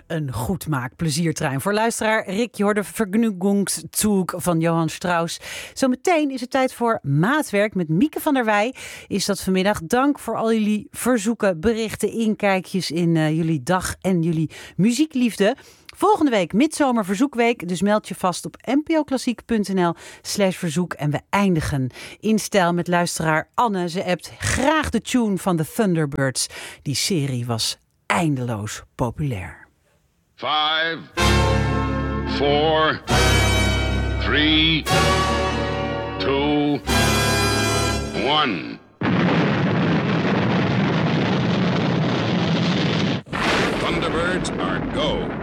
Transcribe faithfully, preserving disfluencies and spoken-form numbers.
een goedmaakpleziertrein. Voor luisteraar Rick, je hoorde Vergnügungszug van Johann Strauss. Zometeen is het tijd voor Maatwerk met Mieke van der Wij. Is dat vanmiddag. Dank voor al jullie verzoeken, berichten, inkijkjes in uh, jullie dag en jullie muziekliefde. Volgende week Midzomerverzoekweek, dus meld je vast op npoklassiek.nl slash verzoek. En we eindigen in stijl met luisteraar Anne. Ze appt graag de tune van de Thunderbirds. Die serie was eindeloos populair. Five, four, three, two, one. Thunderbirds are go.